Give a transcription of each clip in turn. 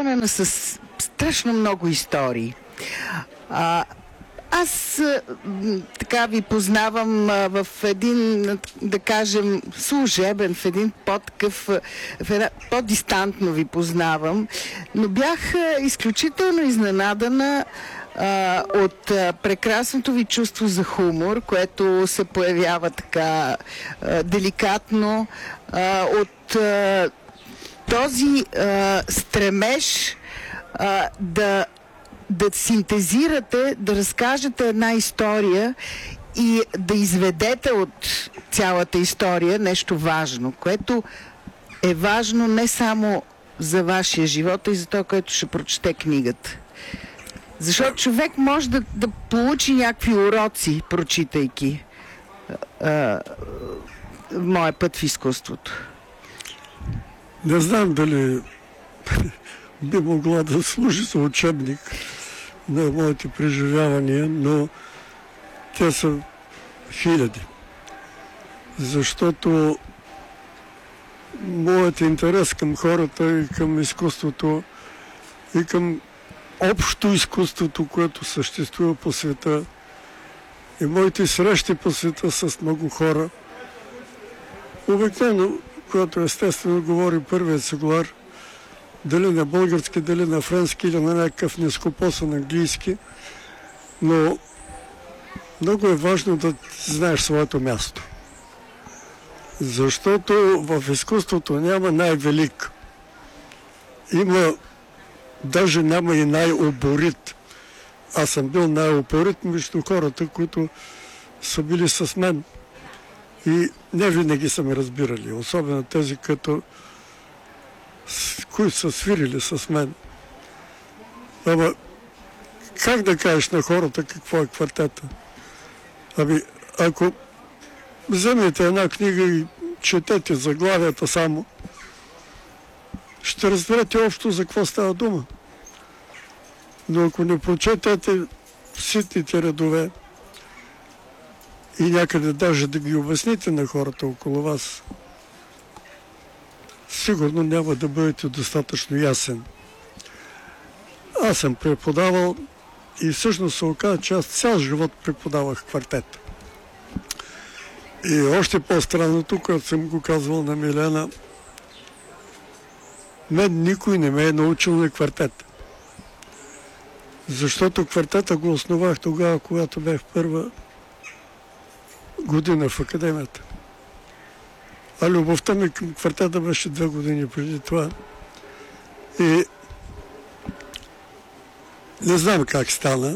изпълнена с страшно много истории. Аз така ви познавам в един, да кажем, служебен, в един по-дистантно ви познавам, но бях изключително изненадана от прекрасното ви чувство за хумор, което се появява така деликатно, от този стремеж да синтезирате, да разкажете една история и да изведете от цялата история нещо важно, което е важно не само за вашия живот, а и за това, което ще прочете книгата. Защото човек може да получи някакви уроци, прочитайки моя път в изкуството. Не знам дали би могла да служи за учебник на моите преживявания, но те са хиляди. Защото моят интерес към хората и към изкуството и към общо изкуството, което съществува по света, и моите срещи по света с много хора, обикновено, когато естествено говори първият цигулар, дали на български, дали на френски или на някакъв нископосан английски, но много е важно да знаеш своето място. Защото в изкуството няма най-велик. Даже няма и най-оборит. Аз съм бил най-оборит между хората, които са били с мен. И не винаги са ме разбирали. Особено тези, които са свирили с мен. Ама, как да кажеш на хората какво е квартета? Ако вземете една книга и четете заглавията само, ще разберете общо за какво става дума. Но ако не прочетете ситните редове и някъде даже да ги обясните на хората около вас, сигурно няма да бъдете достатъчно ясен. Аз съм преподавал и всъщност се оказа, че аз цял живот преподавах квартет. И още по-странното, когато съм го казвал на Милена, мен никой не ме е научил на квартет. Защото квартета го основах тогава, когато бях първа година в академията. А любовта ми към квартета беше 2 години преди това. И не знам как стана,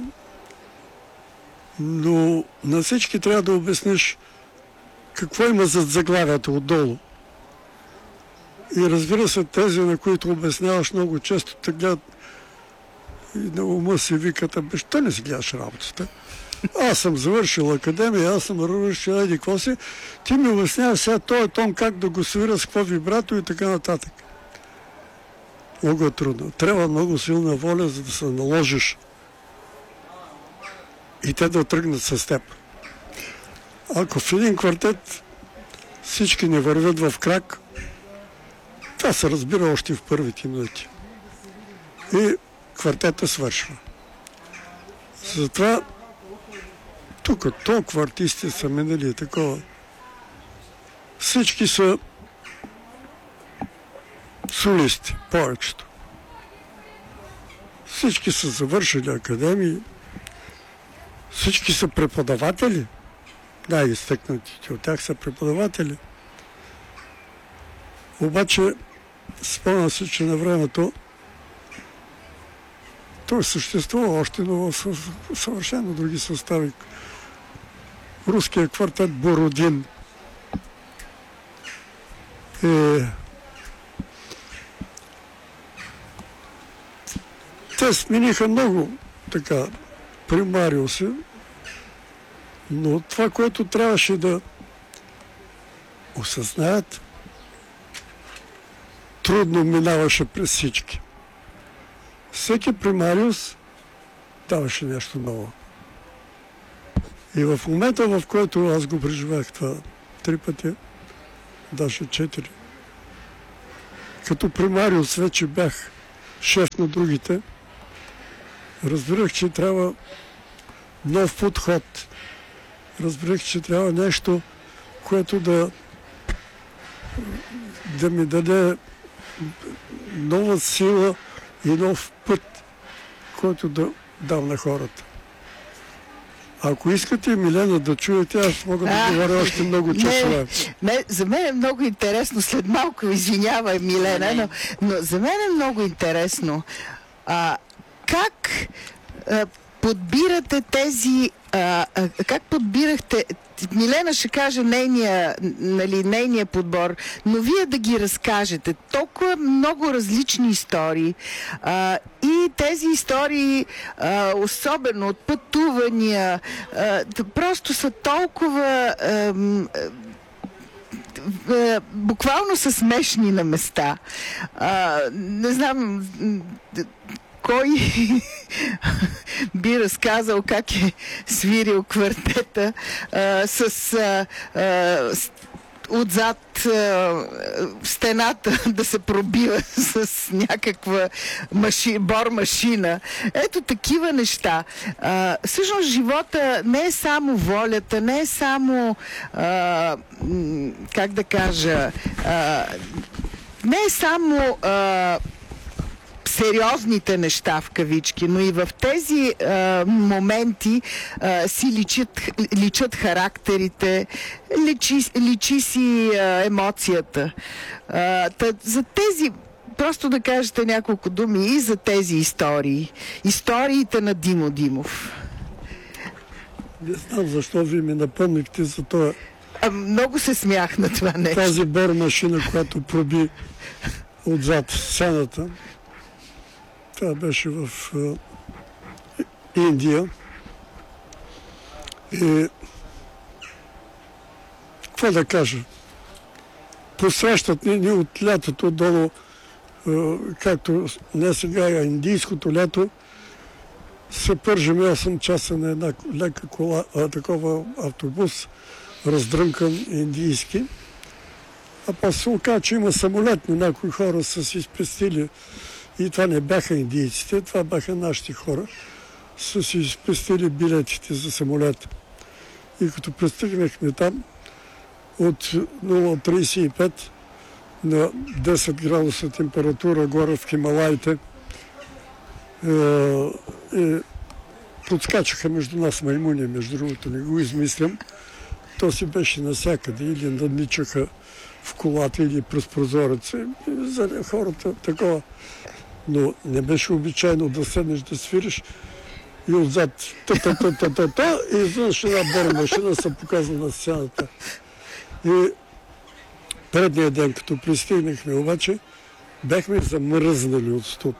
но на всички трябва да обясниш какво има зад заглавията отдолу. И разбира се, тези, на които обясняваш, много често те гледат и на ума си викат: що не си гледаш работата? Аз съм завършил академия, аз съм завършил еди какво си, ти ми обясняваш сега този тон как да го свира, с какво вибрато и така нататък. Много е трудно. Трябва много силна воля, за да се наложиш и те да тръгнат с теб. Ако в един квартет всички не вървят в крак, това се разбира още в първите минути. И квартета свършва. Затова тук толкова артисти са минали такова. Всички са солисти, повечето. Всички са завършили академии. Всички са преподаватели. Изтъкнатите от тях са преподаватели. Обаче, спомням се, че на времето той съществува още, но в съвършено други състави. Руският квартет Бородин. Те смениха много така примариуси, но това, което трябваше да осъзнаят, трудно минаваше през всички. Всеки примариус даваше нещо ново. И в момента, в който аз го преживях това 3 пъти, даже 4, като примариус вече бях шеф на другите, разбирах, че трябва нов подход. Разбирах, че трябва нещо, което да ми даде нова сила и нов път, който да дам на хората. Ако искате, Милена, да чуете, аз мога да говоря още много часове. За мен е много интересно, след малко извинявай, Милена, но за мен е много интересно как подбирате тези... как подбирахте... Милена ще каже нейния подбор, но вие да ги разкажете. Толкова много различни истории. И тези истории, особено от пътувания, просто са толкова... буквално са смешни на места. Не знам... Кой би разказал как е свирил квартета отзад стената да се пробива с някаква бормашина. Ето такива неща. Всъщност живота не е само волята, не е само как да кажа не е само сериозните неща в кавички, но и в тези моменти си личат характерите, личи си емоцията. За тези, просто да кажете няколко думи и за тези истории. Историите на Димо Димов. Не знам защо ви ми напомнихте за това. Много се смях на това нещо. Тази бормашина, която проби отзад сцената. Това беше в Индия. И какво да кажа? Посрещат ни от лятото долу, както не сега, а индийското лято, се пържим 8 часа на една лека кола, такова автобус, раздрънкан индийски. А после се оказа, че има самолет, но някои хора са си спестили. И това не бяха индийците, това бяха нашите хора. Са си спестили билетите за самолет. И като пристигнахме там, от 0,35 на 10 градуса температура горе в Хималаите, подскачаха между нас маймуни, между другото, не го измислям. То си беше насякъде, или надничаха в колата, или през прозореца. За хората такова. Но не беше обичайно да седнеш да свириш и отзад та-та-та-та-та и изведнъж една бормашина се показва на сцената. И предния ден, като пристигнахме обаче, бяхме замръзнали от студ.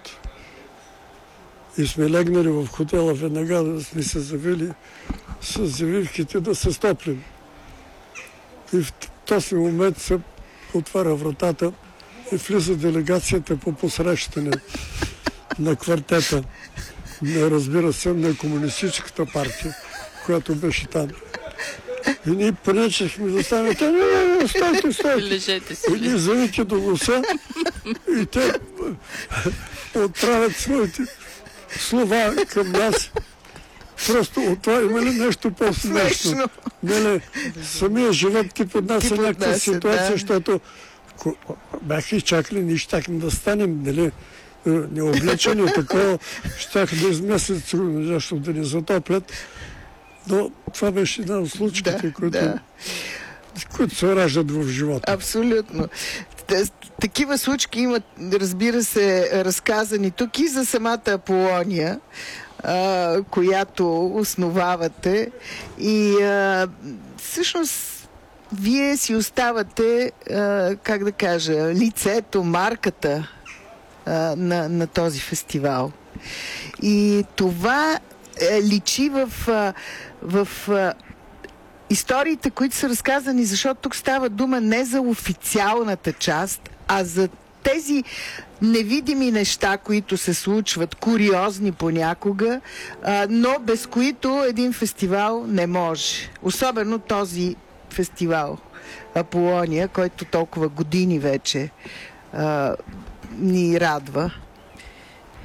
И сме легнали в хотела веднага, да сме се завили с завивките да се стоплим. И в този момент се отваря вратата и влиза делегацията по посрещане на квартета, разбира се, на Комунистическата партия, която беше там. И ние пренечихме да станем, стойте. Лежете си. И ние завики до носа и те отправят своите слова към нас. Просто от това има ли нещо по-смешно? Самия живот ти поднася някаква ситуация, защото бяха изчакали, ние щяхме да станем, необлечени, такова, щяха да изместят, защото да ни затоплят. Но това беше една от случките, които се раждат в живота. Абсолютно. Такива случки имат, разбира се, разказани тук и за самата Аполония, която основавате. И всъщност вие си оставате, как да кажа, лицето, марката на този фестивал. И това личи в историите, които са разказани, защото тук става дума не за официалната част, а за тези невидими неща, които се случват, куриозни понякога, но без които един фестивал не може. Особено този фестивал Аполония, който толкова години вече ни радва.